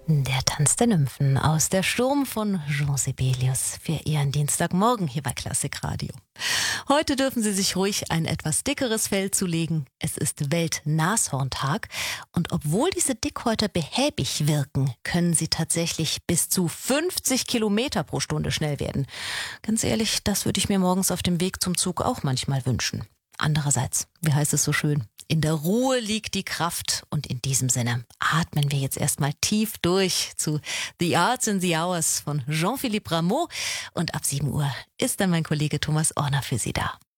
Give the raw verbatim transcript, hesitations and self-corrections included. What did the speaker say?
Der Tanz der Nymphen aus Der Sturm von Jean Sibelius für Ihren Dienstagmorgen hier bei Klassikradio. Heute dürfen Sie sich ruhig ein etwas dickeres Fell zulegen. Es ist Weltnashorntag und obwohl diese Dickhäuter behäbig wirken, können sie tatsächlich bis zu fünfzig Kilometer pro Stunde schnell werden. Ganz ehrlich, das würde ich mir morgens auf dem Weg zum Zug auch manchmal wünschen. Andererseits, wie heißt es so schön? In der Ruhe liegt die Kraft und in diesem Sinne atmen wir jetzt erstmal tief durch zu The Arts and the Hours von Jean-Philippe Rameau und ab sieben Uhr ist dann mein Kollege Thomas Orner für Sie da.